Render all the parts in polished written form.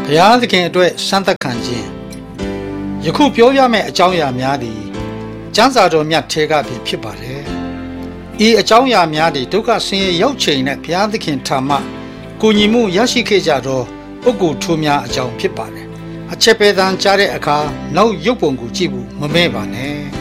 ဘုရားသခင်အတွက်စံသက်ခံခြင်းယခုပြောရမယ့်အကြောင်းအရာများသည်ကျမ်းစာတော်မြတ်ထဲကပင်ဖြစ်ပါတယ်။ဤအကြောင်းအရာများသည်ဒုက္ခဆင်းရဲရောက်ချိန်နဲ့ဘုရားသခင်ထံမှကိုညီမှုရရှိခဲ့ကြသောပုဂ္ဂိုလ်ထိုးများအကြောင်းဖြစ်ပါတယ်။အချက်ပဲတန်းကြားတဲ့အခါနောက်ရုပ်ပုံကိုကြည့်ဖို့မမဲ့ပါနဲ့။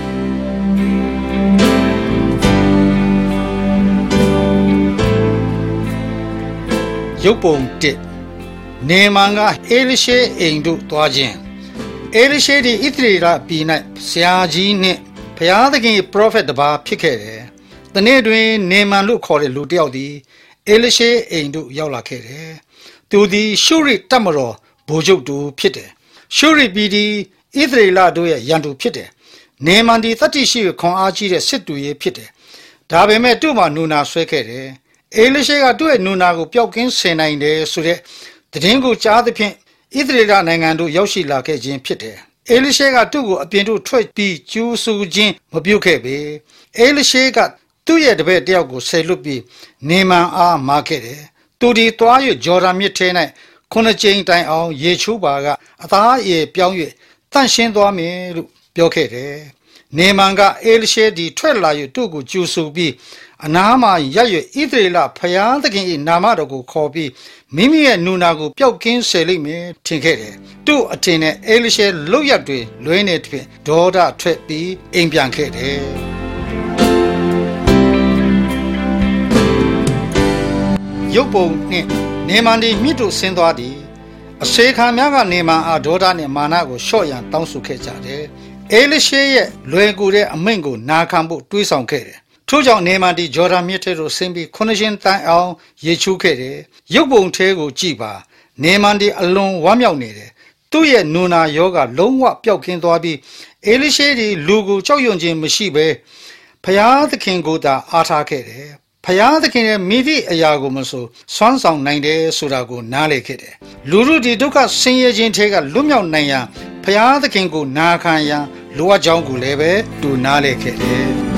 ရုပ်ပုံ1နေမန်ကအေလိရှေအိမ်တို့သွားခြင်းအေလိရှေသည်ဣသရေလပြည်၌ဆရာကြီးနှင့်ဘုရားသခင်ပရောဖက်တစ်ပါးဖြစ်ခဲ့တယ်။တနေ့တွင်နေမန်လို့ခေါ်တဲ့လူတစ်ယောက်သည်အေလိရှေအိမ်တို့ရောက်လာခဲ့တယ်။သူသည်ရှုရိတပ်မတော်ဗိုလ်ချုပ်တူဖြစ်တယ်။ရှုရိပြည်သည်ဣသရေလတို့ရဲ့ရန်သူဖြစ်တယ်။နေမန်သည်တတိရှိခွန်အားကြီးတဲ့စစ်သူရဲဖြစ်တယ်။ဒါပေမဲ့သူ့မှာနူနာဆွဲခဲ့တယ်။အေလိရှေကသူ့ရဲ့နူနာကိုပျောက်ကင်းစေနိုင်တယ်ဆိုတဲ့သတင်းကိုကြားသဖြင့်ဣသရေလနိုင်ငံတို့ရောက်ရှိလာခဲ့ခြင်းဖြစ်တယ်။အေလိရှေကသူ့ကိုအပြင်သို့ထွက်ပြီးကျူးဆူခြင်းမပြုခဲ့ပေ။အေလိရှေကသူ့ရဲ့တပည့်တယောက်ကိုဆယ်လွတ်ပြီးနေမန်အားမာခဲ့တယ်။သူဒီသွား၍ဂျော်ဒန်မြစ်ထဲ၌9ကြိမ်တိုင်အောင်ရေချိုးပါကအသားအရေပြောင်း၍တန့်ရှင်းသွားမယ်လို့ပြောခဲ့တယ်။နေမန်ကအေလိရှေဒီထွက်လာ၍သူ့ကိုကျူးဆူပြီးအနားမှာရပ်၍ဣသရေလဖျားသခင်၏နာမတော်ကိုခေါ်ပြီးမိမိရဲ့နူနာကိုပျောက်ကင်းစေလိမ့်မယ်ထင်ခဲ့တယ်။သူ့အထင်နဲ့အေလိရှေလုတ်ရက်တွေလွဲနေသည်ဒေါသထွက်ပြီးအိမ်ပြန်ခဲ့တယ်။ရုပ်ပုံနှင့်နေမန်ဒီမြစ်တို့ဆင်းသွားသည်အစေခံများကနေမန်အားဒေါသနှင့်မာနကိုလျှော့ရန်တောင်းဆိုခဲ့ကြတယ်။အေလိရှေရဲ့လွယ်ကူတဲ့အမိန့်ကိုနာခံဖို့တွေးဆောင်ခဲ့တယ်။ထို့ကြောင့်နေမန်ဒီဂျော်ဒန်မြစ်ထဲသို့ဆင်းပြီး9ရှင်တိုင်အောင်ရေချိုးခဲ့တယ်။ရုပ်ပုံထဲကိုကြည့်ပါနေမန်ဒီအလွန်ဝမ်းမြောက်နေတယ်။သူ့ရဲ့နူနာယောဂလုံးဝပျောက်ကင်းသွားပြီးအေလိရှေဒီလူကိုကြောက်ရွံ့ခြင်းမရှိဘဲဖျားသခင်ကိုသာအားထားခဲ့တယ်။ဖျားသခင်ရဲ့မိသည့်အရာကိုမဆိုစွမ်းဆောင်နိုင်တယ်ဆိုတာကိုနားလည်ခဲ့တယ်။လူတို့ဒီဒုက္ခဆင်းရဲခြင်းထဲကလွတ်မြောက်နိုင်ရန်ဖျားသခင်ကိုနာခံရန်လိုအပ်ကြောင်းကိုလည်းပဲသူနားလည်ခဲ့တယ်။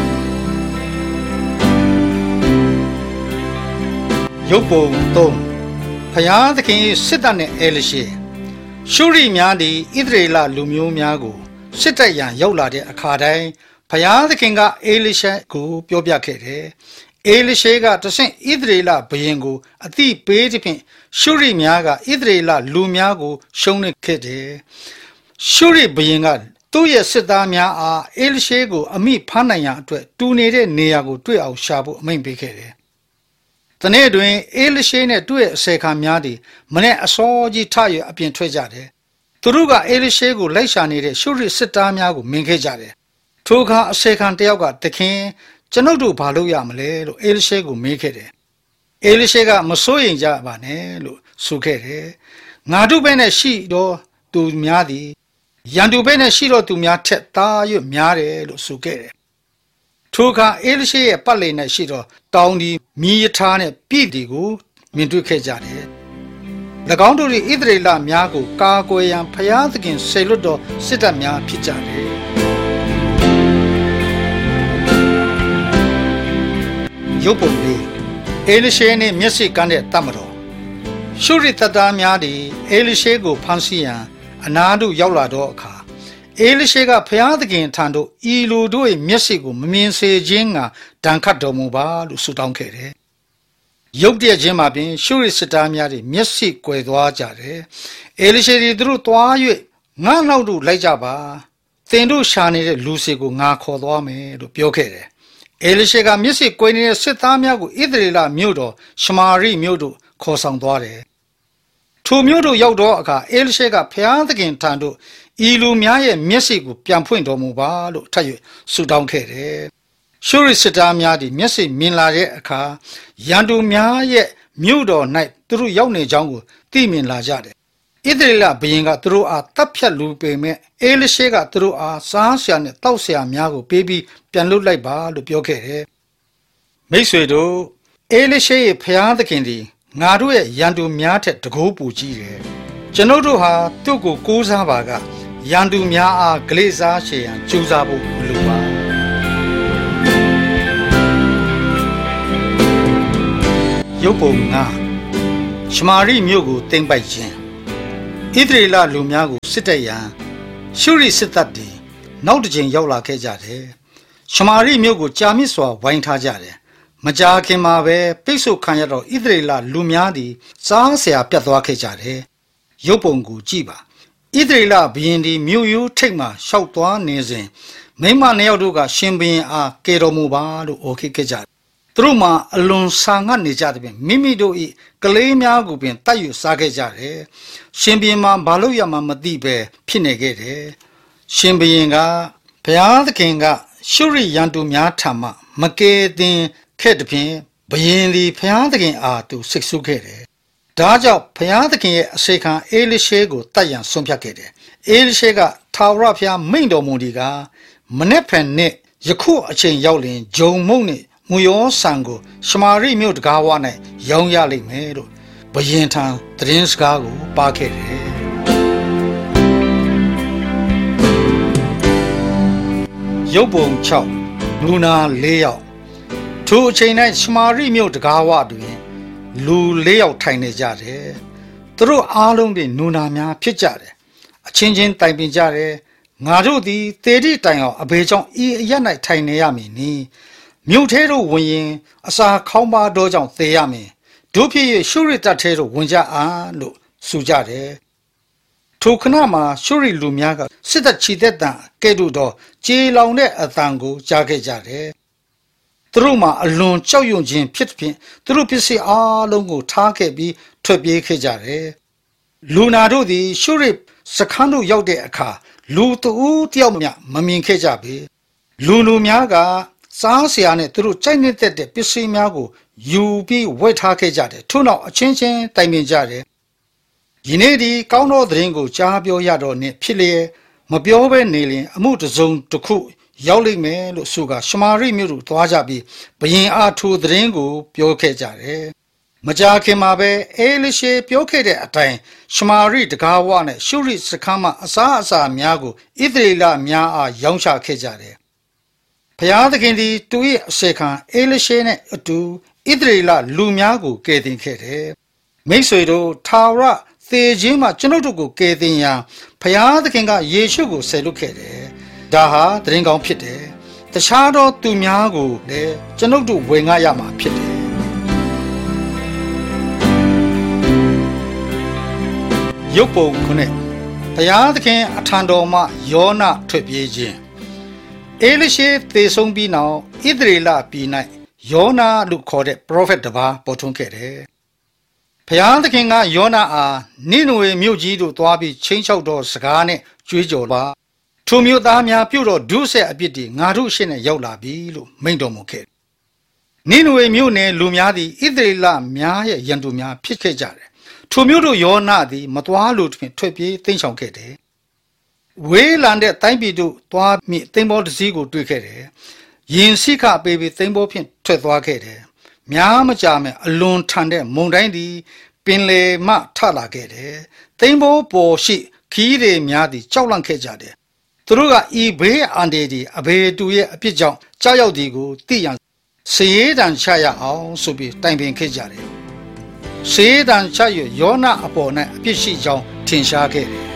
ရုပ်ပုံ3ဖျားသခင်စစ်တပ်နဲ့အေလိရှေရှုရိများသည်ဣသရေလလူမျိုးများကိုစစ်တပ်ရန်ရောက်လာတဲ့အခါတိုင်းဖျားသခင်ကအေလိရှေကိုပြောပြခဲ့တယ်။အေလိရှေကတဆင့်ဣသရေလဘုရင်ကိုအသိပေးသည်ဖြင့်ရှုရိများကဣသရေလလူများကိုရှုံးနေခဲ့တယ်။ရှုရိဘုရင်ကသူ့ရဲ့စစ်သားများအားအေလိရှေကိုအမိဖမ်းနိုင်ရန်အတွက်တူနေတဲ့နေရာကိုတွေ့အောင်ရှာဖို့အမိန့်ပေးခဲ့တယ်။တနေ့တွင်အေလိရှေနဲ့သူ့ရဲ့အစေခံများသည်မနေ့အစောကြီးထ၍အပြင်ထွက်ကြတယ်။သူတို့ကအေလိရှေကိုလိုက်ရှာနေတဲ့ရှုရိစစ်သားများကိုမြင်ခဲ့ကြတယ်။ထိုအခါအစေခံတယောက်ကသခင်ကျွန်ုပ်တို့ဘာလုပ်ရမလဲလို့အေလိရှေကိုမေးခဲ့တယ်။အေလိရှေကမစိုးရိမ်ကြပါနဲ့လို့ဆိုခဲ့တယ်။ငါတို့ဘက်နဲ့ရှိတော့သူများသည်ရန်သူဘက်နဲ့ရှိတော့သူများထက်သာ၍များတယ်လို့ဆိုခဲ့တယ်။ထိုအခါအေလိရှေရဲ့ပတ်လည်၌ရှိတော့တောင်ဒီမြည်ရထားနဲ့ပြည့်တီကိုမြင်တွေ့ခဲ့ကြတယ်။၎င်းတို့၏ဣသရေလများကိုကာကွယ်ရန်ဖျားသခင်ဆေလွတ်တော်စစ်တပ်များဖြစ်ကြတယ်။ရုပ်ပုံလေးအေလိရှေနှင့်မျက်စိကန်းတဲ့တမတော်ရှုရိတပ်သားများသည်အေလိရှေကိုဖမ်းဆီးရန်အနားသို့ရောက်လာသောအခါအေလိရှေကဖျားသခင်ထံသို့ဤလူတို့၏မျက်စိကိုမမြင်စေခြင်းကဒဏ်ခတ်တော်မူပါလို့ဆုတောင်းခဲ့တယ်။ရုပ်တရက်ချင်းမှာပင်ရှုရိစစ်သားများသည်မျက်စိကွယ်သွားကြတယ်။အေလိရှေသည်သူတို့သွား၍ငါနောက်သို့လိုက်ကြပါ။သင်တို့ရှာနေတဲ့လူစီကိုငါခေါ်သွားမယ်လို့ပြောခဲ့တယ်။အေလိရှေကမျက်စိကွယ်နေတဲ့စစ်သားများကိုဣသရေလမြို့တော်ရှမာရိမြို့သို့ခေါ်ဆောင်သွားတယ်။ထိုမြို့သို့ရောက်သောအခါအေလိရှေကဖျားသခင်ထံသို့ဤလူများရဲ့မျက်စိကိုပြန်ဖွင့်တော်မူပါလို့ထပ်၍ဆုတောင်းခဲ့တယ်။ရှုရိစစ်သားများသည်မျက်စိမြင်လာတဲ့အခါရန်သူများရဲ့မြို့တော်၌သူတို့ရောက်နေကြောင်းကိုသိမြင်လာကြတယ်။ဣသရေလဘုရင်ကသူတို့အားတပ်ဖြတ်လူပေမဲ့အေလိရှေကသူတို့အားစားဆရာနဲ့တောက်ဆရာများကိုပေးပြီးပြန်လွတ်လိုက်ပါလို့ပြောခဲ့တယ်။မိတ်ဆွေတို့အေလိရှေရဲ့ဖျားသခင်သည်ငါတို့ရဲ့ရန်သူများထက်တကိုးပူကြီးတယ်။ကျွန်ုပ်တို့ဟာသူ့ကိုကိုးစားပါကရန်သူများအားဂလိစားရှေရန်ကြိုးစားဖို့မလိုပါရုပ်ပုံ9ရှမာရိမြို့ကိုသိမ်းပိုက်ခြင်းဣသရေလလူများကိုစစ်တပ်ရန်ရှုရိစစ်တပ်တွေနောက်တစ်ကြိမ်ရောက်လာခဲ့ကြတယ်။ရှမာရိမြို့ကိုကြာမြင့်စွာဝိုင်းထားကြတယ်။မကြာခင်မှာပဲပိတ်ဆို့ခံရတော့ဣသရေလလူများသည်စားเสียပြတ်သွားခဲ့ကြတယ်။ရုပ်ပုံကိုကြည့်ပါ။ဣသရေလဘုရင်ဒီမြို့ရိုးထိပ်မှရှောက်သွားနေစဉ်မိမနှစ်ယောက်တို့ကရှင်ဘုရင်အားကေတော်မူပါလို့အော်ခဲ့ကြတယ်။သူတို့မှအလွန်ဆာငတ်နေကြတဲ့ပြင်မိမိတို့၏ကလေးများကိုပင်တတ်ယူစားခဲ့ကြတယ်။ရှင်ဘုရင်မှာဘာလို့ရမှမသိပဲဖြစ်နေခဲ့တယ်။ရှင်ဘုရင်ကဘုရားသခင်ကရှုရိရန်သူများထံမှမကယ်တင်ခဲ့တဲ့ဖြင့်ဘုရင်သည်ဘုရားသခင်အားသူစိတ်ဆူခဲ့တယ်။ဒါကြောင့်ဘုရားသခင်ရဲ့အစေခံအေလိရှေကိုတတ်ရန်ဆုံးဖြတ်ခဲ့တယ်။အေလိရှေကထာဝရဘုရားမိန့်တော်မူသည်ကမနေ့ဖန်နဲ့ယခုအချိန်ရောက်လင်ဂျုံမုံနဲ့ငူယောဆန်ကိုရှမာရိမြို့တကားဝ၌ရောင်းရလိမ့်မယ်လို့ဘုရင်ထံသတင်းစကားကိုပါခဲ့တယ်။ရုပ်ပုံ6လူနာ4ယောက်ထိုအချိန်၌ရှမာရိမြို့တကားဝတွင်လူ4ယောက်ထိုင်နေကြတယ်။သူတို့အားလုံးတွေနူနာများဖြစ်ကြတယ်။အချင်းချင်းတိုင်ပင်ကြတယ်။ငါတို့သည်သေတိတိုင်အောင်အဘေကြောင့်ဤအရ၌ထိုင်နေရမည်နီမြို့ထဲတို့ဝင်ရင်အစာခေါင်းပါတော့ကြောင့်သေရမည်တို့ဖြစ်၍ရှုရိတပ်ထဲတို့ဝင်ကြအားလို့ဆိုကြတယ်ထိုခဏမှာရှုရိလူများကစစ်တပ်ချီသက်တံကဲ့သို့သောကြေလောင်တဲ့အသံကိုကြားခဲ့ကြတယ်သူတို့မှအလွန်ကြောက်ရွံ့ခြင်းဖြစ်သဖြင့်သူတို့ပစ္စည်းအားလုံးကိုထားခဲ့ပြီးထွက်ပြေးခဲ့ကြတယ်လူနာတို့သည်ရှုရိစခန်းတို့ရောက်တဲ့အခါလူတဦးတယောက်မျှမမြင်ခဲ့ကြပေလူများကစားเสียနဲ့သူတို့ကြိုက်နေတဲ့ပစ္စည်းများကိုယူပြီးဝယ်ထားခဲ့ကြတယ်ထို့နောက်အချင်းချင်းတိုင်ပင်ကြတယ်ယနေ့ဒီကောင်းသောသတင်းကိုကြားပြောရတော့နှင့်ဖြစ်လျက်မပြောဘဲနေလျင်အမှုတစ်စုံတစ်ခုရောက်လိမ့်မယ်လို့ဆိုကရှမာရိမြို့သို့သွားကြပြီးဘုရင်အားထိုသတင်းကိုပြောခဲ့ကြတယ်မကြာခင်မှာပဲအေလိရှေပြောခဲ့တဲ့အတိုင်းရှမာရိတကားဝနဲ့ရှုရိစခန်းမှအစာများကိုဣသရေလများအားရောင်းချခဲ့ကြတယ်ဘုရားသခင်သည်သူ၏အစေခံအေလိရှေနှင့်အတူဣသရေလလူများကိုကယ်တင်ခဲ့တယ်မိတ်ဆွေတို့ထာဝရသေခြင်းမှကျွန်ုပ်တို့ကိုကယ်တင်ရန်ဘုရားသခင်ကယေရှုကိုဆယ်လွတ်ခဲ့တယ်ဒါဟာသတင်းကောင်းဖြစ်တယ်တခြားသောသူများကိုလည်းကျွန်ုပ်တို့ဝင်ငှရမှာဖြစ်တယ်ရုပ်ပုံခုနှစ်ဘုရားသခင်အထံတော်မှယောနထွက်ပြေးခြင်းအေလိရှေသေဆုံးပြီးနောက်ဣသရေလပြည်၌ယောနာလို့ခေါ်တဲ့ prophet တစ်ပါးပေါ်ထွန်းခဲ့တယ်။ဘုရားသခင်ကယောနာအားနိနဝေမြို့ကြီးသို့သွားပြီးချင်းချောက်သောစကားနဲ့ကြွေးကြော်ပါ။ထိုမြို့သားများပြုတ်တော့ဒုစရိုက်အပြစ်တွေငါတို့ရှေ့နဲ့ရောက်လာပြီလို့မိန့်တော်မူခဲ့။နိနဝေမြို့နယ်လူများသည်ဣသရေလများရဲ့ရန်သူများဖြစ်ခဲ့ကြတယ်။ထိုမြို့တို့ယောနာသည်မသွားလို့ထွက်ပြေးသိမ်းဆောင်ခဲ့တယ်။ဝေးလံတဲ့တိုင်းပြည်တို့သွားမိသိမ်းဘောတစ်စီးကိုတွေ့ခဲ့တယ်။ယင်စိခပေးပြီးသိမ်းဘောဖြင့်ထွက်သွားခဲ့တယ်။များမကြာမဲ့အလွန်ထန်တဲ့မုန်တိုင်းသည်ပင်လယ်မှထလာခဲ့တယ်။သိမ်းဘောပေါ်ရှိခီးတွေများသည်ကြောက်လန့်ခဲ့ကြတယ်။သူတို့ကဤဘေးအန္တရာယ်ဒီအဘေတူရဲ့အပြစ်ကြောင့်ကြောက်ရောက်ဒီကိုသိရန်စေးတံချရအောင်ဆိုပြီးတိုင်ပင်ခဲ့ကြတယ်။စေးတံချရယောနာအပေါ်၌အပြစ်ရှိကြောင်းထင်ရှားခဲ့တယ်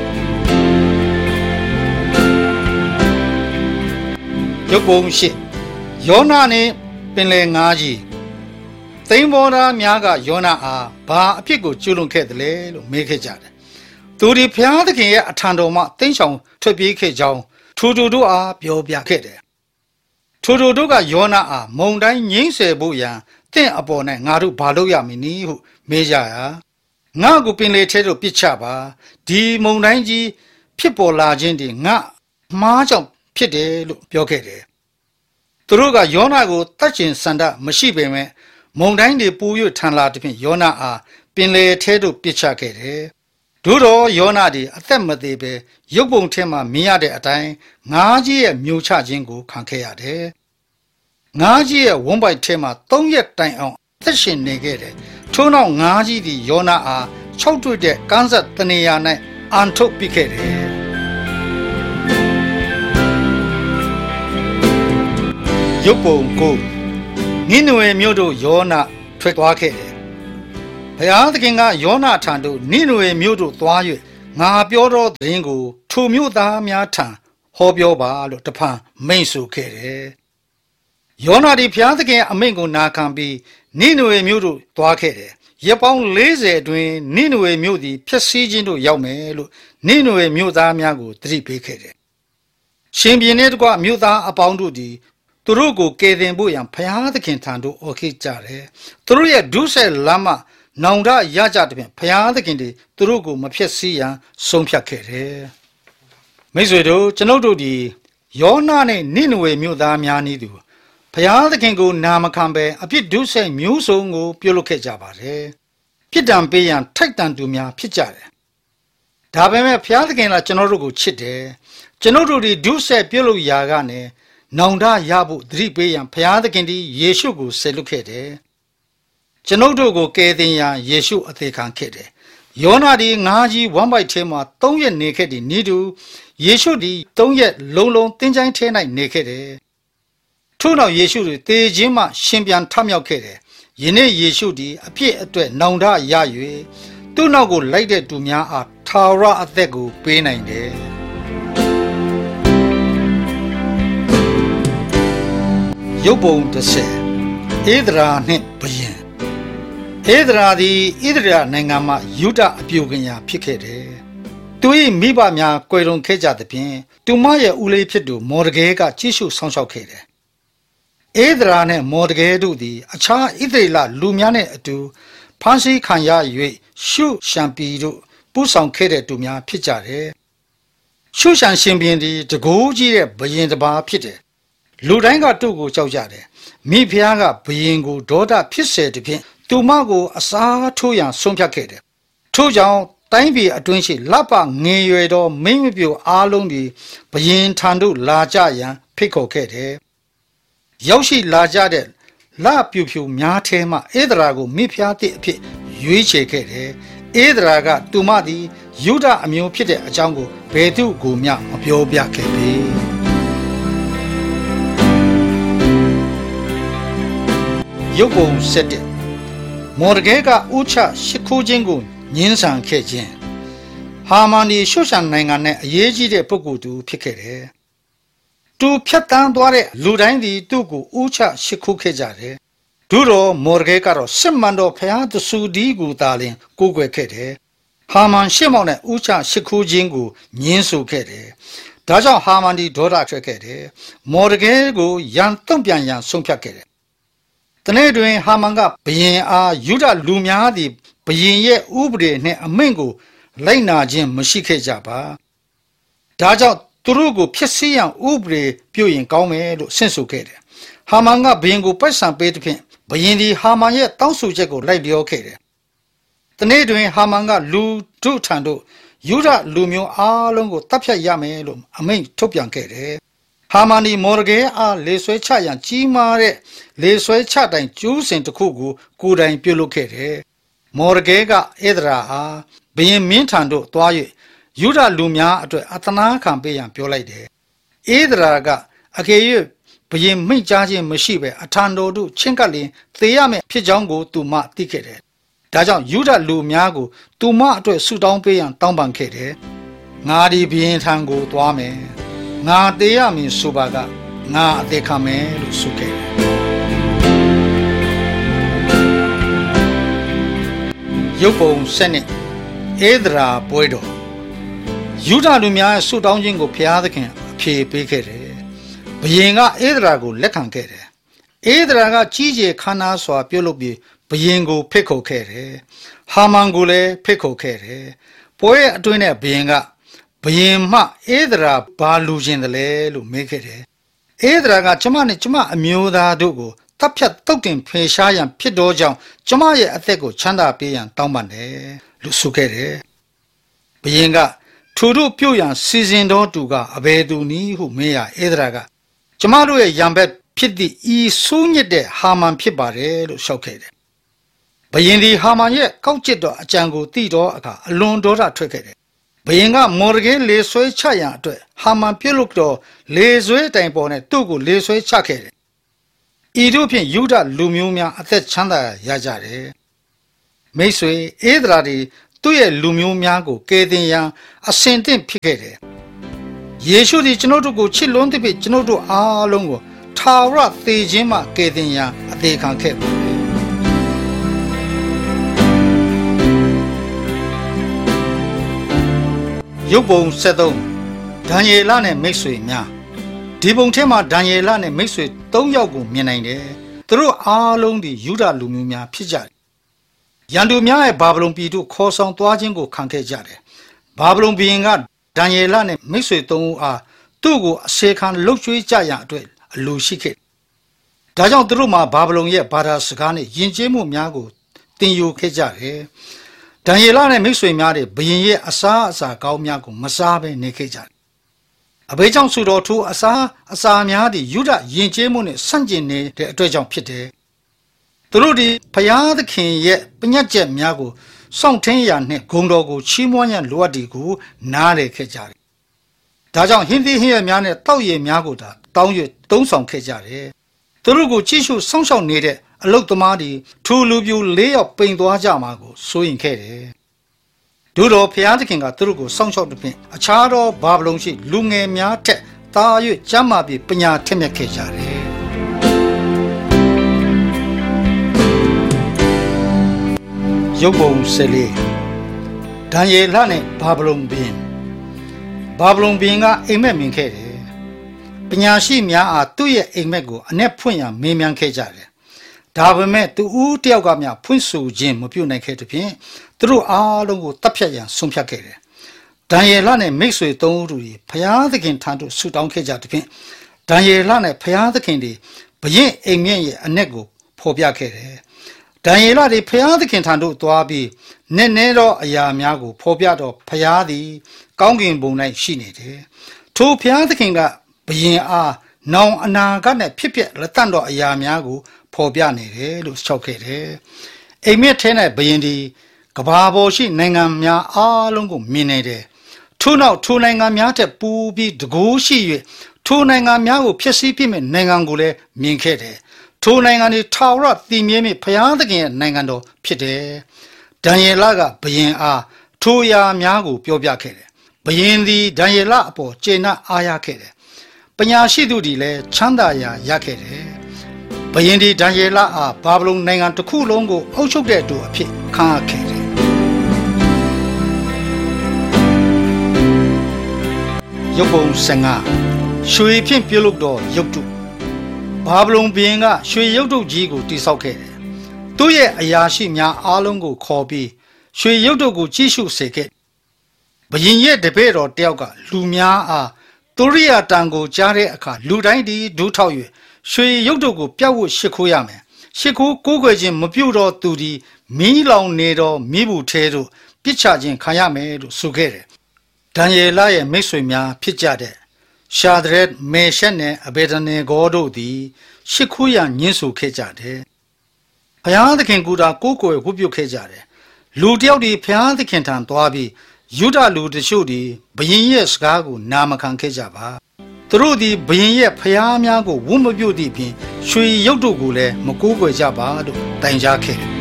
ရုပ်ပုံရှိယောနာနှင့်ပင်လယ်ငါးကြီးသိမ်းဘောသားများကယောနာအားဘာအဖြစ်ကိုကျူးလွန်ခဲ့သလဲလို့မေးခဲ့ကြတယ်သူဒီဘုရားသခင်ရဲ့အထံတော်မှသိမ်းဆောင်ထွက်ပြေးခဲ့ကြောင်းထိုတို့အားပြောပြခဲ့တယ်ထိုတို့ကယောနာအားမုန်တိုင်းငိမ့်ဆယ်ဖို့ရန်တင့်အပေါ်၌ငါတို့ဘာလုပ်ရမည်နည်းဟုမေးကြရာငါကိုပင်လေထဲသို့ပစ်ချပါဒီမုန်တိုင်းကြီးဖြစ်ပေါ်လာခြင်းဒီငါမှားကြောင့်ဖြစ်တယ်လို့ပြောခဲ့တယ်သူတို့ကယောနာကိုတတ်ကျင်စန္ဒမရှိပေမဲ့မုန်တိုင်းတွေပူ၍ထန်လာတဲ့ဖြင့်ယောနာအားပင်လေထဲသို့ပစ်ချခဲ့တယ်တို့တော့ယောနာသည်အသက်မသေးပဲရုပ်ပုံထဲမှာမြင်ရတဲ့အတိုင်းငါးကြီးရဲ့မျိုးချခြင်းကိုခံခဲ့ရတယ်ငါးကြီးရဲ့ဝန်းပိုက်ထဲမှာ3ရက်တိုင်အောင်အသက်ရှင်နေခဲ့တယ်ထို့နောက်ငါးကြီးသည်ယောနာအား6တွေ့တဲ့ကန်းဆက်တနေရာ၌အန်ထုတ်ပစ်ခဲ့တယ်ရုပ်ပုံကိုနိနဝေမြို့တို့ယောနာထွက်သွားခဲ့တယ်ဘဘုရားသခင်ကယောနာထံသို့နိနဝေမြို့သို့သွား၍ငါပြောသောသတင်းကိုထိုမြို့သားများထံဟောပြောပါလို့တဖန်မိန့်ဆိုခဲ့တယ်။ယောနာသည်ဘုရားသခင်အမိန့်ကိုနာခံပြီးနိနဝေမြို့သို့သွားခဲ့တယ်။ရက်ပေါင်း40အတွင်းနိနဝေမြို့သည်ဖျက်ဆီးခြင်းသို့ရောက်မယ်လို့နိနဝေမြို့သားများကိုသတိပေးခဲ့တယ်။ရှင်ဘုရင်နှင့်တကွမြို့သားအပေါင်းတို့သည်သူတို့ကိုကယ်တင်ဖို့ရန်ဘုရားသခင်ထံသို့အော်ခဲ့ကြတယ်။သူတို့ရဲ့ဒုစရိုက်လမ်းမှနောင်တရကြတဲ့ဖြင့်ဘုရားသခင်သည်သူတို့ကိုမဖျက်ဆီးရန်ဆုံးဖြတ်ခဲ့တယ်။မိတ်ဆွေတို့ကျွန်ုပ်တို့ဒီယောနာနဲ့နိနဝေမြို့သားများနည်းတူဘုရားသခင်ကိုနာမခံဘဲအပြစ်ဒုစရိုက်မျိုးစုံကိုပြုလုပ်ခဲ့ကြပါတယ်။ပြစ်ဒဏ်ပေးရန်ထိုက်တန်သူများဖြစ်ကြတယ်။ဒါပေမဲ့ဘုရားသခင်ကကျွန်တော်တို့ကိုချစ်တယ်။ကျွန်တော်တို့ဒီဒုစရိုက်ပြုလုပ်ရာကနေနောင်တရဖို့သတိပေးရန်ဘုရားသခင်သည်ယေရှုကိုဆေလွတ်ခဲ့တယ်။ကျွန်ုပ်တို့ကိုကယ်တင်ရန်ယေရှုအသေးခံခဲ့တယ်။ယောနာသည်ငါးကြီးဝမ်းပိုက်ထဲမှာ3ရက်နေခဲ့သည်နိတူယေရှုသည်3ရက်လုံးလုံးသင်္ချိုင်းထဲ၌နေခဲ့တယ်။ထို့နောက်ယေရှုသည်သေခြင်းမှရှင်ပြန်ထမြောက်ခဲ့တယ်။ယနေ့ယေရှုသည်အပြစ်အတွက်နောင်တရ၍သူ့နောက်ကိုလိုက်တဲ့သူများအားထာဝရအသက်ကိုပေးနိုင်တယ်။ရုပ်ပုံ30ဧဒရာနှင့်ဘုရင်ဧဒရာသည်ဣသရေလနိုင်ငံမှယုဒအပြိုကညာဖြစ်ခဲ့တယ်။သူ၏မိဘများကွယ်လွန်ခဲ့ကြသဖြင့်သူမရဲ့ဦးလေးဖြစ်သူမော်ဒကဲကကြည့်ရှုဆောင်ရှောက်ခဲ့တယ်။ဧဒရာနှင့်မော်ဒကဲတို့သည်အခြားဣသရေလလူများနှင့်အတူဖမ်းဆီးခံရ၍ရှုရှံပီတို့ပူဆောင်ခဲ့တဲ့သူများဖြစ်ကြတယ်။ရှုရှံရှင်ဘုရင်သည်တကိုးကြီးတဲ့ဘုရင်တစ်ပါးဖြစ်တယ်။လူတိုင်းကသူ့ကိုကြောက်ကြတယ်။မိဖုရားကဘုရင်ကိုဒေါသဖြစ်စေသည်ဖြင့်သူမကိုအစားထိုးရန်ဆုံးဖြတ်ခဲ့တယ်။ထို့ကြောင့်တိုင်းပြည်အတွင်းရှိလပငင်ရွယ်သောမိမ့်မပြိုအားလုံးသည်ဘုရင်ထံသို့လာကြရန်ဖိတ်ခေါ်ခဲ့တယ်။ရောက်ရှိလာကြတဲ့လပြူဖြူများထဲမှဧဒရာကိုမိဖုရားသည့်အဖြစ်ရွေးချယ်ခဲ့တယ်။ဧဒရာကသူမသည်ယုဒအမျိုးဖြစ်တဲ့အကြောင်းကိုဘယ်သူကိုမျှမပြောပြခဲ့ပေ။ရုပ်ပုံ7မော်ဒကဲကဥချရှစ်ခိုးခြင်းကိုညှင်းဆန်ခဲ့ခြင်းဟာမန်ဒီရှုရှံနိုင်ငံနဲ့အရေးကြီးတဲ့ပုဂ္ဂိုလ်သူဖြစ်ခဲ့တယ်။သူဖြတ်တန်းသွားတဲ့လူတိုင်းသည်သူ့ကိုဥချရှစ်ခိုးခဲ့ကြတယ်။ဒုတော်မော်ဒကဲကတော့စစ်မှန်တော်ဖျားတဆူဒီကိုသာလင်ကိုးကွယ်ခဲ့တယ်။ဟာမန်ရှစ်မောင်နဲ့ဥချရှစ်ခိုးခြင်းကိုညှင်းဆိုခဲ့တယ်။ဒါကြောင့်ဟာမန်ဒီဒေါသထွက်ခဲ့တယ်။မော်ဒကဲကိုရန်တုံ့ပြန်ရန်ဆုံးဖြတ်ခဲ့တယ်။တနေ့တွင်ဟာမန်ကဘုရင်အားယုဒလူများသည်ဘုရင်ရဲ့ဥပဒေနှင့်အမိန့်ကိုလိုက်နာခြင်းမရှိခဲ့ကြပါ။ဒါကြောင့်သူတို့ကိုဖျက်ဆီးရန်ဥပဒေပြုရင်ကောင်းမယ်လို့ဆင့်ဆိုခဲ့တယ်။ဟာမန်ကဘုရင်ကိုပိုက်ဆံပေးသဖြင့်ဘုရင်သည်ဟာမန်ရဲ့တောင်းဆိုချက်ကိုလိုက်လျောခဲ့တယ်။တနေ့တွင်ဟာမန်ကလူတို့ထံသို့ယုဒလူမျိုးအားလုံးကိုတပ်ဖြတ်ရမယ်လို့အမိန့်ထုတ်ပြန်ခဲ့တယ်။ဟာမန်ဒီမော်ဒကဲအားလေဆွဲချရန်ကြီးမားတဲ့လေဆွဲချတိုင်ကျူးစင်တစ်ခုကိုကိုယ်တိုင်ပြုလုပ်ခဲ့တယ်။မော်ဒကဲကဧဒရာအားဘုရင်မင်းထံသို့သွား၍ယုဒလူများအတွက်အသနာခံပေးရန်ပြောလိုက်တယ်။ဧဒရာကအကယ်၍ဘုရင်မိန့်ကြားခြင်းမရှိဘဲအထံတော်သို့ချဉ်ကပ်လျင်သေရမယ့်ဖြစ်ကြောင်းကိုသူမသိခဲ့တယ်။ဒါကြောင့်ယုဒလူများကိုသူမအတွက်ဆုတောင်းပေးရန်တောင်းပန်ခဲ့တယ်။ငါဒီဘုရင်ထံကိုသွားမယ်။ငါသေရမည်ဆိုပါကငါအသေးခံမယ်လို့ဆိုခဲ့တယ်။ရုပ်ပုံ7ဧဒရာပွဲတော်ယုဒလူများဆုတောင်းခြင်းကိုဘုရားသခင်အဖြေပေးခဲ့တယ်။ဘုရင်ကဧဒရာကိုလက်ခံခဲ့တယ်။ဧဒရာကကြီးကျယ်ခမ်းနားစွာပြုလုပ်ပြီးဘုရင်ကိုဖိတ်ခေါ်ခဲ့တယ်။ဟာမန်ကိုလည်းဖိတ်ခေါ်ခဲ့တယ်။ပွဲအတွင်းနဲ့ဘုရင်ကဘုရင်မှဧဒရာဘာလူချင်းတယ်လဲလို့မေးခဲ့တယ်။ဧဒရာကကျမနဲ့ကျမအမျိုးသားတို့ကိုတပ်ဖြတ်တုတ်တင်ဖယ်ရှားရန်ဖြစ်သောကြောင့်ကျမရဲ့အသက်ကိုချမ်းသာပေးရန်တောင်းပန်တယ်လို့ဆိုခဲ့တယ်။ဘုရင်ကထိုတို့ပြုတ်ရန်စီစဉ်တော်သူကအဘယ်သူနည်းဟုမေးရဧဒရာကကျမတို့ရဲ့ရံဘက်ဖြစ်သည့်ဤဆိုးညစ်တဲ့ဟာမန်ဖြစ်ပါတယ်လို့လျှောက်ခဲ့တယ်။ဘုရင်သည်ဟာမန်ရဲ့ကောက်ကျစ်တော်အကြံကိုသိတော့အခါအလွန်ဒေါသထွက်ခဲ့တယ်။ဘုရင်ကမော်ဒကဲလေဆွဲချရန်အတွက်ဟာမန်ပြုတ်လို့တော့လေဆွဲတိုင်ပေါ်နဲ့သူ့ကိုလေဆွဲချခဲ့တယ်။ဤတို့ဖြင့်ယုဒလူမျိုးများအသက်ချမ်းသာရကြတယ်မိတ်ဆွေဧဒရာဒီသူ့ရဲ့လူမျိုးများကိုကယ်တင်ရန်အစင်သင့်ဖြစ်ခဲ့တယ်ယေရှုသည်ကျွန်ုပ်တို့ကိုချစ်လွန်းသဖြင့်ကျွန်ုပ်တို့အားလုံးကိုထာဝရသေခြင်းမှကယ်တင်ရန်အသေးခံခဲ့ပါရုပ်ပုံ73ဒံယေလနဲ့မိတ်ဆွေများဒီပုံထဲမှာဒံယေလနဲ့မိတ်ဆွေ3ယောက်ကိုမြင်နိုင်တယ်သူတို့အားလုံးဒီယူဒလူမျိုးများဖြစ်ကြတယ်ရန်သူများရဲ့ဘာဗလုန်ပြည်သို့ခေါ်ဆောင်သွားခြင်းကိုခံခဲ့ကြတယ်ဘာဗလုန်ဘုရင်ကဒံယေလနဲ့မိတ်ဆွေ3ဦးအားသူ့ကိုအစေခံလှုပ်ကျွေးကြရန်အတွက်အလိုရှိခဲ့ဒါကြောင့်သူတို့မှာဘာဗလုန်ရဲ့ဘာသာစကားနဲ့ယဉ်ကျေးမှုများကိုသင်ယူခဲ့ကြတယ်ဒံယေလနဲ့မိတ်ဆွေများတွေဘုရင်ရဲ့အစာကောင်းများကိုမစားဘဲနေခဲ့ကြတယ်အဘိကြောင့်ဆိုတော်ထိုအစာများသည်ယူဒယဉ်ကျေးမှုနဲ့ဆန့်ကျင်နေတဲ့အတွက်ကြောင့်ဖြစ်တယ်သူတို့ဒီဖျားသခင်ရဲ့ပညတ်ချက်များကိုစောင့်ထင်းရာနှင့်ဂုဏ်တော်ကိုချီးမွမ်းရန်လိုအပ်သည်ကိုနားလည်ခဲ့ကြတယ်ဒါကြောင့်ဟင်းသီးဟင်းရွက်များနဲ့တောက်ရည်များကိုတောင်း၍သုံးဆောင်ခဲ့ကြတယ်သူတို့ကိုကြည့်ရှုစောင့်ရှောက်နေတဲ့အလုတ်သမားတွေထူလူပြူ၄ယောက်ပိန်သွားကြမှာကိုစိုးရင်ခဲ့တယ်တို့တော်ဖျားသခင်ကသူတို့ကိုစောင့်ရှောက်တဲ့ဖြင့်အခြားသောဘာဗလုန်ရှိလူငယ်များထက်သာ၍ကျမ်းမာပြီးပညာထက်မြက်ခဲ့ကြတယ်ရုပ်ပုံ14ဒံယေလနဲ့ဘာဗလုန်ဘုရင်ကအိမ်မက်မြင်ခဲ့တယ်ပညာရှိများအားသူ့ရဲ့အိမ်မက်ကိုအ내ဖွင့်ရန်မေးမြန်းခဲ့ကြတယ်ဒါပေမဲ့သူဦးတယောက်ကမှဖွင့်ဆိုခြင်းမပြုနိုင်ခဲ့တဲ့ဖြင့်သူတို့အားလုံးကိုတပ်ဖြတ်ရန်ဆုံးဖြတ်ခဲ့တယ်ဒံယေလနဲ့မိတ်ဆွေ3ဦးတို့ဘုရားသခင်ထံသို့ဆုတောင်းခဲ့ကြတဲ့ဖြင့်ဒံယေလနဲ့ဘုရားသခင်တွေဘုရင်အိမ်မြင့်ရဲ့အ내ကိုဖော်ပြခဲ့တယ်ဒံယေလသည်ဘုရားသခင်ထံသို့သွားပြီးနည်းနည်းသောအရာများကိုဖော်ပြတော့ဘုရားသည်ကောင်းကင်ဘုံ၌ရှိနေတယ်ထိုဘုရားသခင်ကဘုရင်အားနောင်အနာဂတ်နဲ့ဖြစ်ပျက်လက်တန့်သောအရာများကိုဖော်ပြနေတယ်လို့လျှောက်ခဲ့တယ်အိမ်မက်ထဲ၌ဘုရင်ဒီကဘာပေါ်ရှိနိုင်ငံများအားလုံးကိုမြင်နေတယ်ထို့နောက်ထိုနိုင်ငံများထက်ပူပြီးတကိုးရှိ၍ထိုနိုင်ငံများကိုဖျက်ဆီးပြစ်မဲ့နိုင်ငံကိုလည်းမြင်ခဲ့တယ်ထိုနိုင်ငံတွေထာဝရတည်မြဲမြဲဘုရားသခင်ရဲ့နိုင်ငံတော်ဖြစ်တယ်ဒံယေလကဘုရင်အားထိုအရာများကိုပြောပြခဲ့တယ်ဘုရင်သည်ဒံယေလအပေါ်ကျေနပ်အားရခဲ့တယ်ပညာရှိသူတွေလည်းချမ်းသာရာရခဲ့တယ်ဘုရင်ဒီဒံယေလအားဘာဗလုန်နိုင်ငံတစ်ခုလုံးကိုအုပ်ချုပ်တဲ့သူအဖြစ်ခန့်အပ်ခဲ့တယ်ရုပ်ပုံ15ရွှေဖြင့်ပြုလုပ်သောရုပ်တုဘာဗလုန်ဘုရင်ကရွှေရုပ်တုကြီးကိုတည်ဆောက်ခဲ့တယ်သူ့ရဲ့အရာရှိများအားလုံးကိုခေါ်ပြီးရွှေရုပ်တုကိုကြည့်ရှုစေခဲ့ဘုရင်ရဲ့တပည့်တော်တယောက်ကလူများအားသူရိယာတန်ကိုကြားတဲ့အခါလူတိုင်းဒီဒူးထောက်၍ရွှေရုပ်တုကိုပြတ်ဝတ်ရှ िख ိုးရမယ်ရှ िख ိုးကိုးကွယ်ခြင်းမပြုတော့သူဒီမီးလောင်နေတော့မိဘူးထဲသို့ပြစ်ချခြင်းခံရမယ်လို့ဆိုခဲ့တယ်ဒံယေလရဲ့မိတ်ဆွေများဖြစ်ကြတဲ့ရှာဒရက်မေရှက်နဲ့အဘေဒနေဂေါတို့သည်ရှ िख ိုးရန်ညှင်းဆိုခဲ့ကြတယ်ဘုရားသခင်ကူတာကိုးကွယ်ဝတ်ပြုခဲ့ကြတယ်လူတယောက်ဒီဘုရားသခင်ထံသွားပြီးယူဒလူတချို့ဒီဘုရင်ရဲ့စကားကိုနာမခံခဲ့ကြပါသူတို့ဒီဘုရင်ရဲ့ဖျားများကိုဝတ်မပြုတ်သည့်ဖြင့်ရွှေရုပ်တုကိုလည်းမကိုးကွယ်ကြပါလို့တိုင်ကြားခဲ့တယ်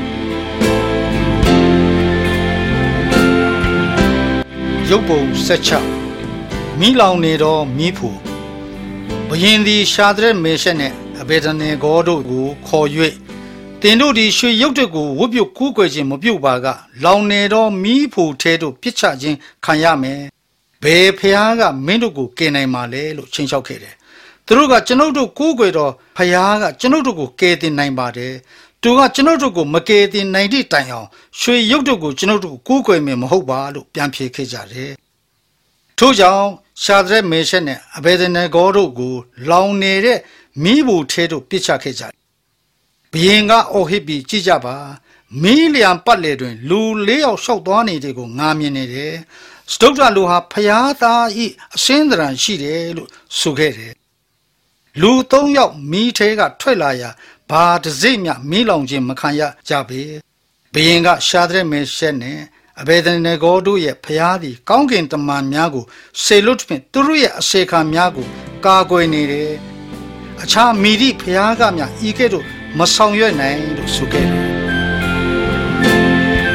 ရုပ်ပုံ16မိလောင်နေသောမိဖူဘုရင်သည်ရှာဒရက်မေရှက်နှင့်အဘေဒနေဂေါတို့ကိုခေါ်၍သင်တို့သည်ရွှေရုပ်တုကိုဝတ်ပြုတ်ကိုးကွယ်ခြင်းမပြုတ်ပါကလောင်နေသောမိဖူထဲသို့ပြစ်ချခြင်းခံရမယ်ဘယ်ဖျားကမင်းတို့ကိုကယ်နိုင်မှာလဲလို့ချင်းလျှောက်ခဲ့တယ်သူတို့ကကျွန်ုပ်တို့ကိုးကွယ်တော့ဖျားကကျွန်ုပ်တို့ကိုကယ်တင်နိုင်ပါတယ်သူကကျွန်ုပ်တို့ကိုမကယ်တင်နိုင်သည့်တိုင်အောင်ရွှေရုပ်တုကိုကျွန်ုပ်တို့ကိုးကွယ်မယ်မဟုတ်ပါလို့ပြန်ဖြေခဲ့ကြတယ်ထို့ကြောင့်ရှာဒရက်မေရှက်နဲ့အဘေဒနေဂေါတို့ကိုလောင်နေတဲ့မိဖူထဲသို့ပြစ်ချခဲ့ကြတယ်ဘုရင်ကအော်ဟစ်ပြီးကြည့်ကြပါမီးလျံပတ်လေတွင်လူ၄ယောက်လျှောက်သွားနေတဲ့ကိုငာမြင်နေတယ်စတုတ္ထလူဟာဖျားသားဤအစင်းတရံရှိတယ်လို့ဆိုခဲ့တယ်လူ၃ယောက်မီးထဲကထွက်လာရာဘာတစိမ့်မြမီးလောင်ခြင်းမခံရကြပေဘုရင်ကရှာဒရက်မေရှက်နဲ့အဘေဒနေဂေါတို့ရဲ့ဖျားသည်ကောင်းကင်တမန်များကိုဆေလွတ်ဖြင့်သူတို့ရဲ့အစေခံများကိုကာကွယ်နေတယ်အခြားမိသည့်ဖျားကများဤကဲ့သို့မဆောင်ရွက်နိုင်လို့ဆိုခဲ့တယ်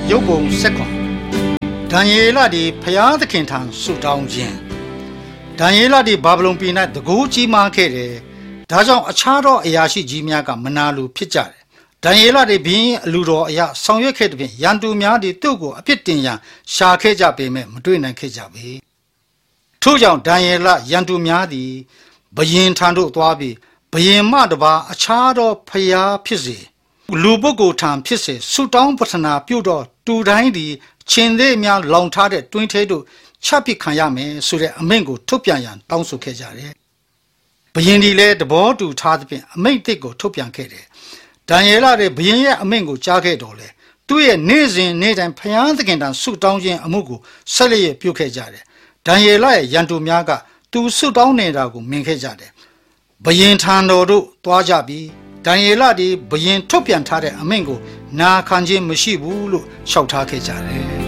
ရုပ်ပုံဆက်ခွန်ဒံယေလသည်ဖျားသခင်ထံဆုတောင်းခြင်းဒံယေလသည်ဘာဗလုန်ပြည်၌တကူကြီးမားခဲ့တယ်ဒါကြောင့်အခြားသောအရာရှိကြီးများကမနာလိုဖြစ်ကြတယ်ဒံယေလသည်ဘင်းအလူတော်အရာဆောင်ရွက်ခဲ့တဲ့ဖြင့်ရန်သူများသည်သူ့ကိုအပြစ်တင်ရန်ရှာခဲ့ကြပေမဲ့မတွေ့နိုင်ခဲ့ကြပေထို့ကြောင့်ဒံယေလရန်သူများသည်ဘယင်ထံသို့သွားပြီးဘယင်မတပါအခြားသောဖျားဖြစ်စေလူပုဂ္ဂိုလ်ထံဖြစ်စေဆုတောင်းပတနာပြုတော့တူတိုင်းသည်ချင်းသေးများလောင်ထားတဲ့တွင်းထဲသို့ချပစ်ခံရမယ်ဆိုတဲ့အမိန့်ကိုထုတ်ပြန်ရန်တောင်းဆိုခဲ့ကြတယ်။ဘုရင်ဒီလည်းသဘောတူထားသဖြင့်အမိန့်သစ်ကိုထုတ်ပြန်ခဲ့တယ်။ဒံယေလရဲ့ဘုရင်ရဲ့အမိန့်ကိုကြားခဲ့တော်လေသူ့ရဲ့နေ့စဉ်နေ့တိုင်းဖျားသခင်ထံဆုတောင်းခြင်းအမှုကိုဆက်လက်ပြုခဲ့ကြတယ်။ဒံယေလရဲ့ရန်သူများကသူဆုတောင်းနေတာကိုမြင်ခဲ့ကြတယ်။ဘုရင်ထံတော်သို့သွားကြပြီးဒံယေလသည်ဘုရင်ထုတ်ပြန်ထားတဲ့အမိန့်ကိုနာခံခြင်းမရှိဘူးလို့လျှောက်ထားခဲ့ကြတယ်။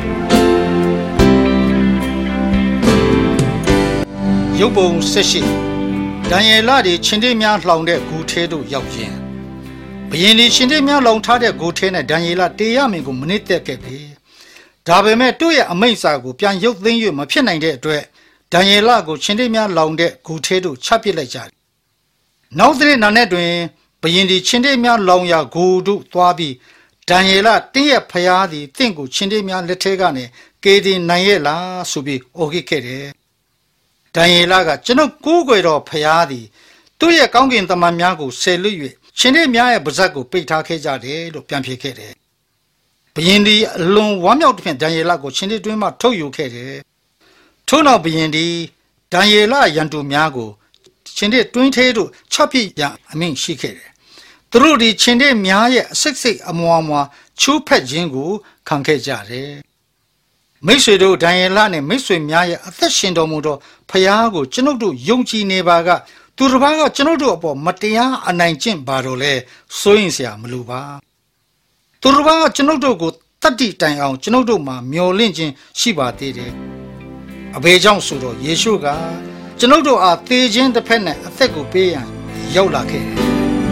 ရုပ်ပုံ18ဒံယေလသည်ရှင်တေးများလှောင်တဲ့ဂူထဲသို့ရောက်ခြင်းဘုရင်သည်ရှင်တေးများလှောင်ထားတဲ့ဂူထဲနဲ့ဒံယေလတေရမင်ကိုမနစ်သက်ခဲ့ပြီ။ဒါပေမဲ့သူ့ရဲ့အမိန့်စာကိုပြန်ရုပ်သိမ်း၍မဖြစ်နိုင်တဲ့အတွက်ဒံယေလကိုရှင်တေးများလှောင်တဲ့ဂူထဲသို့ချပစ်လိုက်ကြတယ်။နောက်တဲ့နာနဲ့တွင်ဘုရင်သည်ရှင်တေးများလောင်ရာဂူတို့သွားပြီးဒံယေလတင်းရဲ့ဖျားသည်တင့်ကိုရှင်တေးများလက်ထဲကနေကေဒီနိုင်ရဲ့လားဆိုပြီးအော်ဟစ်ခဲ့တယ်။ဒံယေလကကျွန်ုပ်ကိုးကွယ်တော်ဖျားသည်သူ့ရဲ့ကောင်းကင်တမန်များကိုဆယ်လွတ်၍ရှင်တေးများရဲ့ပါဇက်ကိုပိတ်ထားခဲ့ကြတယ်လို့ပြန်ဖြေခဲ့တယ်။ဘုရင်သည်အလွန်ဝမ်းမြောက်သဖြင့်ဒံယေလကိုရှင်တေးတွင်းမှထုတ်ယူခဲ့တယ်။ထို့နောက်ဘုရင်သည်ဒံယေလရန်သူများကိုရှင်တေးတွင်းထဲသို့ချပစ်ရန်အမိန့်ရှိခဲ့တယ်။သူတို့ဒီရှင်တေးများရဲ့အစိတ်စိတ်အမွာမွာချိုးဖက်ခြင်းကိုခံခဲ့ကြတယ်။မိတ်ဆွေတို့ဒံယေလနဲ့မိတ်ဆွေများရဲ့အသက်ရှင်တော်မူသောဖျားကိုကျွန်ုပ်တို့ယုံကြည်နေပါကသူတစ်ပါးကကျွန်ုပ်တို့အပေါ်မတရားအနိုင်ကျင့်ပါတော့လဲစိုးရင်စရာမလိုပါ။သူတစ်ပါးကကျွန်ုပ်တို့ကိုတတ္တိတိုင်အောင်ကျွန်ုပ်တို့မှာမျော်လင့်ခြင်းရှိပါသေးတယ်။အဘယ်ကြောင့်ဆိုတော့ယေရှုကကျွန်ုပ်တို့အားသေခြင်းတစ်ဖက်နဲ့အသက်ကိုပေးရန်ရောက်လာခဲ့တယ်။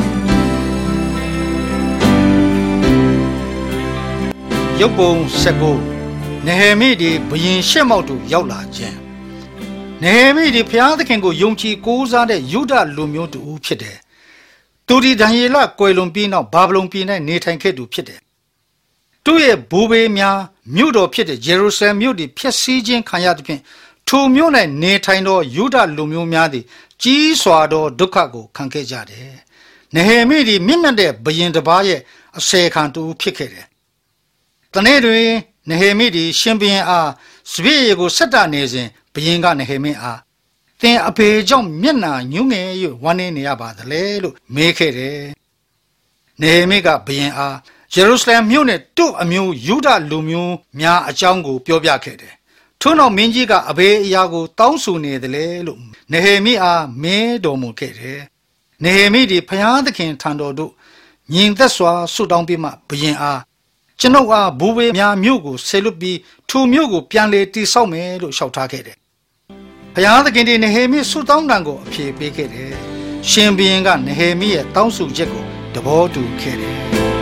ရုပ်ပုံ19နေဟေမိဒီဘုရင်ရှေ့မောက်သို့ရောက်လာခြင်းနေဟေမိဒီဘုရားသခင်ကိုယုံကြည်ကိုးစားတဲ့ယုဒလူမျိုးတူဖြစ်တယ်။သူဒီဒံယေလကွယ်လွန်ပြီးနောက်ဘာဗလုန်ပြည်၌နေထိုင်ခဲ့သူဖြစ်တယ်။သူ့ရဲ့ဘိုးဘေးများမြို့တော်ဖြစ်တဲ့ယေရုရှလင်မြို့ဒီဖျက်ဆီးခြင်းခံရသဖြင့်ထိုမြို့၌နေထိုင်သောယုဒလူမျိုးများသည်ကြီးစွာသောဒုက္ခကိုခံခဲ့ကြတယ်။နေဟေမိဒီမြင့်မြတ်တဲ့ဘုရင်တစ်ပါးရဲ့အစေခံတူဖြစ်ခဲ့တယ်။တနေ့တွင်နေဟေမိဒီရှင်ဘုရင်အားစပည့်ကိုဆက်တာနေစဉ်ဘုရင်ကနေဟေမိအားသင်အဖေကြောင့်မျက်နှာညှိုးငယ်၍ဝမ်းနေရပါသလဲလို့မေးခဲ့တယ်။နေဟေမိကဘုရင်အားယေရုရှလင်မြို့နဲ့တို့အမျိုးယုဒလူမျိုးများအကြောင်းကိုပြောပြခဲ့တယ်။ထို့နောက်မင်းကြီးကအဘေးအရာကိုတောင်းဆိုနေတယ်လေလို့နေဟေမိအားမဲတော်မူခဲ့တယ်။နေဟေမိဒီဘုရားသခင်ထံတော်သို့ညီသက်စွာဆုတောင်းပြီးမှဘုရင်အားကျွန်ုပ်အားဘူဘေများမြို့ကိုဆယ်လွတ်ပြီးထိုမြို့ကိုပြန်လေတည်ဆောက်မယ်လို့လျှောက်ထားခဲ့တယ်။ဘုရားသခင်ဒီနေဟေမိဆုတောင်းတံကိုအဖြေပေးခဲ့တယ်။ရှင်ဘုရင်ကနေဟေမိရဲ့တောင်းဆိုချက်ကိုသဘောတူခဲ့တယ်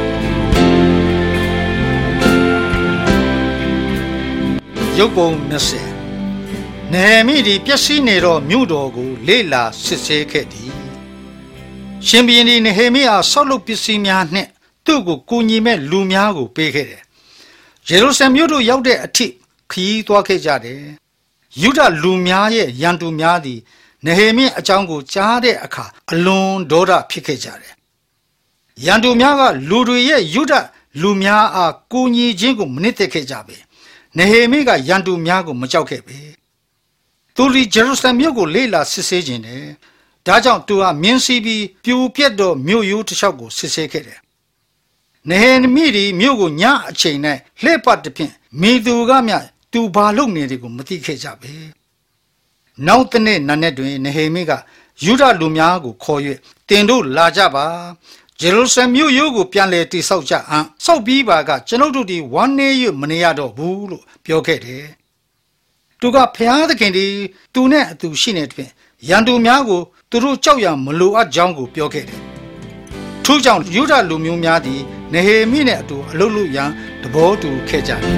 ။ရုပ်ပုံ20နေဟေမိဒီပျက်စီးနေသောမြို့တော်ကိုလေ့လာစစ်ဆေးခဲ့သည်။ရှင်ဘုရင်ဒီနေဟေမိအားဆောက်လုပ်ပစ္စည်းများနှင့်သူ့ကိုကူညီမဲ့လူများကိုပေးခဲ့တယ်။ယေရုရှလင်မြို့သို့ရောက်တဲ့အထိခရီးသွားခဲ့ကြတယ်။ယုဒလူများရဲ့ရန်သူများသည်နေဟေမိအကြောင်းကိုကြားတဲ့အခါအလွန်ဒေါသဖြစ်ခဲ့ကြတယ်။ရန်သူများကလူတွေရဲ့ယုဒလူများအားကူညီခြင်းကိုမနစ်သက်ခဲ့ကြပေ။နေဟေမိကရန်သူများကိုမကြောက်ခဲ့ပေ။သူဒီယေရုရှလင်မြို့ကိုလေ့လာစစ်ဆေးခြင်းနဲ့ဒါကြောင့်သူဟာမြင်းစီးပြီးပြိုပြက်သောမြို့ရိုးတစ်လျှောက်ကိုစစ်ဆေးခဲ့တယ်။နေဟေမိဒီမြို့ကိုညအချိန်၌လှည့်ပတ်တဲ့ဖြင့်မိသူကမြသူဘာလုပ်နေတယ်ကိုမသိခဲ့ကြပဲ။နောက်တနေ့နံနက်တွင်နေဟေမိကယုဒလူများကိုခေါ်၍တင်တို့လာကြပါ။ယေရုရှလင်မြို့ရိုးကိုပြန်လည်တည်ဆောက်ကြအံ့ဆောက်ပြီးပါကကျွန်ုပ်တို့ဒီဝမ်းနေ၍မနေရတော့ဘူးလို့ပြောခဲ့တယ်။သူကဖျားသခင်ဒီသူနဲ့အတူရှိနေတဲ့ဖြင့်ရန်သူများကိုသူတို့ကြောက်ရမလိုအပ်ကြောင်းကိုပြောခဲ့တယ်။ထို့ကြောင့်ယုဒလူမျိုးများသည်နေဟေမိနဲ့အတူအလုလုရန်သဘောတူခဲ့ကြတယ်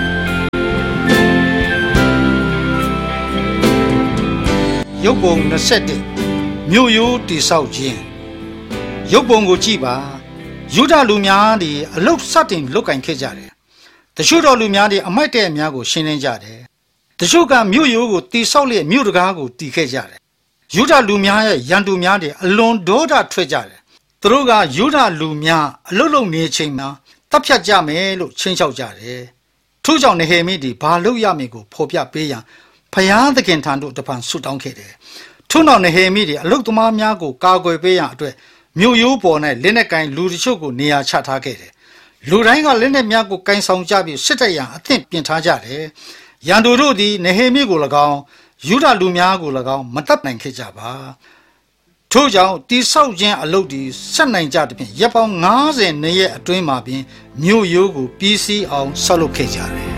ရုပ်ပုံ21မြို့ရိုးတိဆောက်ခြင်းရုပ်ပုံကိုကြည့်ပါယူဒလူများသည်အလုတ်စတင်လုတ်ကင်ခဲ့ကြတယ်တချို့တော်လူများသည်အမိုက်တဲ့အများကိုရှင်းလင်းကြတယ်တချို့ကမြို့ရိုးကိုတိဆောက်လျက်မြို့တကားကိုတီခဲ့ကြတယ်ယူဒလူများရဲ့ရန်သူများသည်အလွန်ဒေါသထွက်ကြတယ်သူတို့ကယူဒလူများအလုတ်လုံနေချိန်မှာတပ်ဖြတ်ကြမယ်လို့ချင်းချောက်ကြတယ်ထို့ကြောင့်နေဟေမိသည်ဘာလုပ်ရမည်ကိုဖော်ပြပေးရန်ဖျားသခင်ထံသို့တပံဆုတောင်းခဲ့တယ်ထို့နောက်နေဟေမိသည်အလုတ်သမားများကိုကာကွယ်ပေးရန်အတွက်မြို့ရိုးပေါ်၌လက်နက်ကင်လူတချို့ကိုနေရာချထားခဲ့တယ်လူတိုင်းကလက်နက်များကိုကင်ဆောင်ကြပြီးစစ်တပ်ရန်အသင့်ပြင်ထားကြတယ်ရန်သူတို့သည်နေဟေမိကို၎င်းယူဒလူများကို၎င်းမတတ်နိုင်ခဲ့ကြပါထို့ကြောင့်တိဆောက်ခြင်းအလုပ်သည်ဆက်နိုင်ကြသဖြင့်ရက်ပေါင်း90နှစ်ရက်အတွင်းမှာပင်မြို့ရိုးကိုပြီးစီးအောင်ဆောက်လုပ်ခဲ့ကြတယ်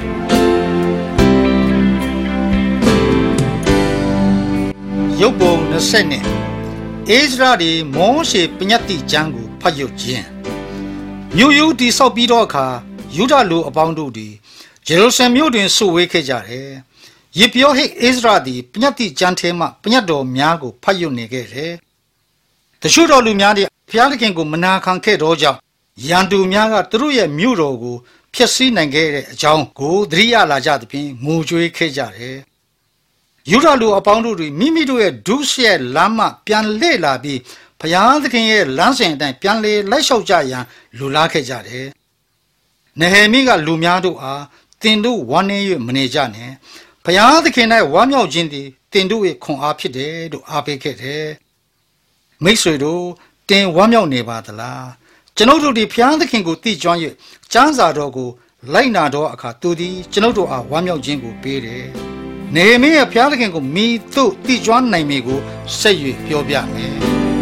ရုပ်ပုံ20နဲ့ဣဇရာသည်မောရှေပညတ်တိကျမ်းကိုဖတ်ယူခြင်းမြို့ရိုးတိဆောက်ပြီးတော့အခါယူဒလူအပေါင်းတို့သည်ဂျေရုဆလင်မြို့တွင်စုဝေးခဲ့ကြတယ်ယေပြောဟိဣဇရာသည်ပညတ်တိကျမ်းထဲမှပညတ်တော်များကိုဖတ်ယူနေခဲ့တယ်တချို့တော်လူများသည်ဘုရားသခင်ကိုမနာခံခဲ့သောကြောင့်ရန်သူများကသူတို့ရဲ့မြို့တော်ကိုဖျက်ဆီးနိုင်ခဲ့တဲ့အကြောင်းကိုသတိရလာကြသဖြင့်ငိုကြွေးခဲ့ကြတယ်ယူဒလူအပေါင်းတို့သည်မိမိတို့ရဲ့ဒုစရိုက်လမ်းမှပြန်လှည့်လာပြီးဘုရားသခင်ရဲ့လမ်းစဉ်အတိုင်းပြန်လေလိုက်လျှောက်ကြရန်လူလားခဲ့ကြတယ်နေဟေမိကလူများတို့အားတင်တို့ဝမ်းနည်း၍မနေကြနဲ့ဘုရားသခင်၌ဝမ်းမြောက်ခြင်းသည်တင်တို့ရဲ့ခွန်အားဖြစ်တယ်လို့အားပေးခဲ့တယ်မိတ်ဆွေတို့တင်ဝမ်းမြောက်နေပါသလားကျွန်ုပ်တို့ဒီဘုရားသခင်ကိုသိကျွမ်း၍ကျမ်းစာတော်ကိုလိုက်နာသောအခါသူသည်ကျွန်ုပ်တို့အားဝမ်းမြောက်ခြင်းကိုပေးတယ်နေဟေမိရဲ့ဘုရားသခင်ကိုမိသို့သိကျွမ်းနိုင်မည်ကိုဆက်၍ပြောပြမယ်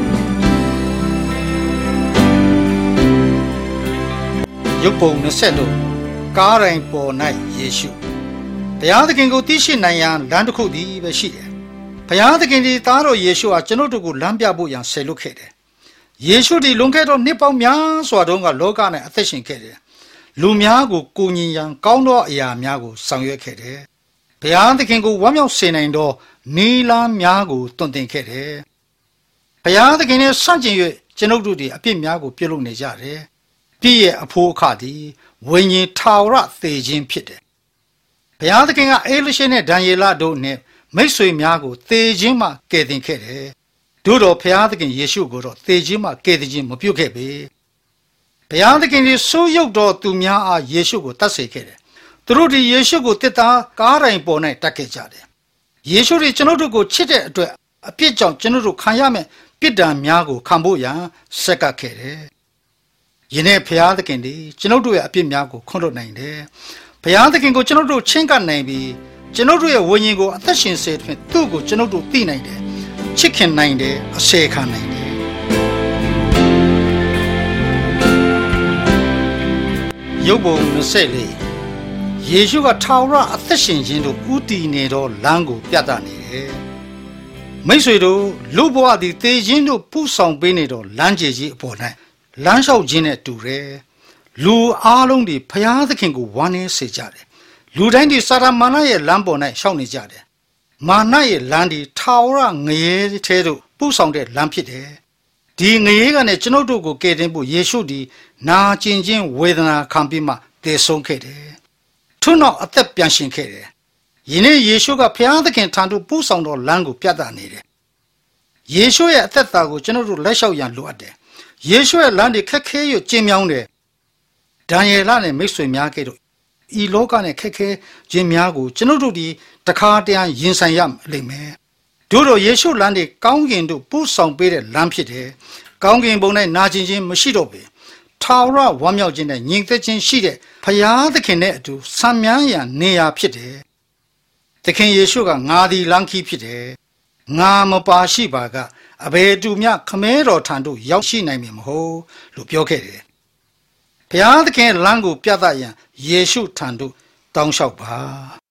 ရုပ်ပုံ20တို့ကားရိုင်ပေါ်၌ယေရှုဘုရားသခင်ကိုသိရှိနိုင်ရန်လမ်းတစ်ခုတည်းပဲရှိတယ်ဘုရားသခင်ဒီသားတော်ယေရှုဟာကျွန်ုပ်တို့ကိုလမ်းပြဖို့ရန်ဆယ်လွတ်ခဲ့တယ်ယေရှုဒီလွန်ခဲ့သောနှစ်ပေါင်းများစွာတုန်းကလောက၌အသက်ရှင်ခဲ့တယ်လူများကိုကိုညီရန်ကောင်းသောအရာများကိုဆောင်ရွက်ခဲ့တယ်ဘုရားသခင်ကိုဝမ်းမြောက်စေနိုင်သောနီလာများကိုတွင်တင်ခဲ့တယ်ဘုရားသခင်နဲ့ဆန့်ကျင်၍ကျွန်ုပ်တို့ဒီအပြစ်များကိုပြုလုပ်နေကြတယ်ပြည့်ရဲ့အဖို့အခသည်ဝိညာဉ်ထာဝရသေခြင်းဖြစ်တယ်ဘုရားသခင်ကအေလိရှေနဲ့ဒံယေလတို့နဲ့မိတ်ဆွေများကိုသေခြင်းမှကယ်တင်ခဲ့တယ်တို့တော်ဘုရားသခင်ယေရှုကိုတော့သေခြင်းမှကယ်တင်ခြင်းမပြုခဲ့ပေဘုရားသခင်ကြီးဆိုးရုပ်တော်သူများအားယေရှုကိုတတ်စေခဲ့တယ်သူတို့ဒီယေရှုကိုတစ်သားကားတိုင်ပေါ်၌တတ်ခဲ့ကြတယ်ယေရှုဒီကျွန်ုပ်တို့ကိုချစ်တဲ့အတွက်အပြစ်ကြောင့်ကျွန်ုပ်တို့ခံရမယ့်ပြစ်ဒဏ်များကိုခံဖို့ရန်ဆက်ကပ်ခဲ့တယ်ယနေ့ဘုရားသခင်ဒီကျွန်ုပ်တို့ရဲ့အပြစ်များကိုခွင့်လွှတ်နိုင်တယ်ဘုရားသခင်ကိုကျွန်ုပ်တို့ချင်းကပ်နိုင်ပြီးကျွန်ုပ်တို့ရဲ့ဝိညာဉ်ကိုအသက်ရှင်စေတဲ့သူ့ကိုကျွန်ုပ်တို့သိနိုင်တယ်ချစ်ခင်နိုင်တယ်အစေခံနိုင်တယ်ရုပ်ပုံ24ယေရှုကထာဝရအသက်ရှင်ခြင်းတို့ဥတည်နေသောလမ်းကိုပြသနေတယ်မိတ်ဆွေတို့လူဘဝသည်သေခြင်းတို့ပူဆောင်ပေးနေသောလမ်းကြေကြီးအပေါ်၌လမ်းလျှောက်ခြင်းနဲ့တူတယ်လူအားလုံးဒီဘုရားသခင်ကိုဝမ်းနည်းစေကြတယ်လူတိုင်းဒီစာရမာနရဲ့လမ်းပေါ်၌ရှောက်နေကြတယ်မာနရဲ့လမ်းဒီထာဝရငရေထဲသို့ပူဆောင်တဲ့လမ်းဖြစ်တယ်ဒီငရေကနဲ့ကျွန်ုပ်တို့ကိုကယ်တင်ဖို့ယေရှုဒီနာကျင်ခြင်းဝေဒနာခံပြီးမှသေဆုံးခဲ့တယ်ထို့နောက်အသက်ပြန်ရှင်ခဲ့တယ်ယနေ့ယေရှုကဘုရားသခင်ထံသို့ပူဆောင်သောလမ်းကိုပြသနေတယ်ယေရှုရဲ့အသက်တာကိုကျွန်ုပ်တို့လက်လျှောက်ရန်လိုအပ်တယ်ယေရှုရဲ့လမ်းဒီခက်ခဲ၍ကျဉ်းမြောင်းတယ်ဒံယေလနဲ့မိတ်ဆွေများကဲ့သို့ဤလောကနဲ့ခက်ခဲခြင်းများကိုကျွန်ုပ်တို့ဒီတခါတည်းရင်ဆိုင်ရလိမ့်မယ်တို့တော့ယေရှုလမ်းဒီကောင်းကင်တို့ပူဆောင်ပေးတဲ့လမ်းဖြစ်တယ်ကောင်းကင်ဘုံ၌နာကျင်ခြင်းမရှိတော့ပေထာဝရဝမ်းမြောက်ခြင်းနဲ့ညီသက်ခြင်းရှိတဲ့ဘုရားသခင်နဲ့အတူဆံမြန်းရန်နေရာဖြစ်တယ်သခင်ယေရှုကငါသည်လမ်းခီးဖြစ်တယ်ငါမပါရှိပါကအဘယ်သူမျှခမဲတော်ထံသို့ရောက်ရှိနိုင်မည်မဟုတ်လို့ပြောခဲ့တယ်ဘုရားသခင်လမ်းကိုပြသရန်ယေရှုထံသို့တောင်းလျှောက်ပါ